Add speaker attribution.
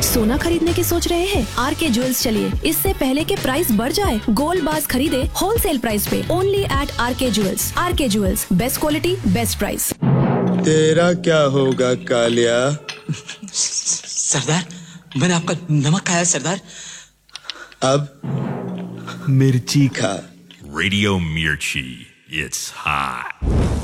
Speaker 1: सोना खरीदने की सोच रहे हैं? आरके ज्वेल्स चलिए, इससे पहले के प्राइस बढ़ जाए। गोल्ड बार्स खरीदे होलसेल प्राइस पे, only eight R K jewels. R K jewels, best quality best price.
Speaker 2: तेरा क्या होगा कालिया?
Speaker 3: सरदार, मैंने आपका नमक खाया सरदार।
Speaker 2: अब मिर्ची खा।
Speaker 4: Radio Mirchi, it's hot.